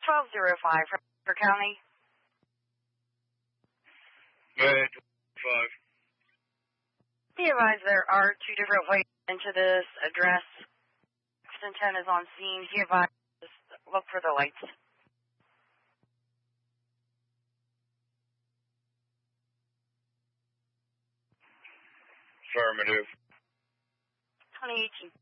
1205 for County. Go ahead, 5. Be advised there are 2 different ways into this address. 10 is on scene. Be advised, just look for the lights. Affirmative. 2018.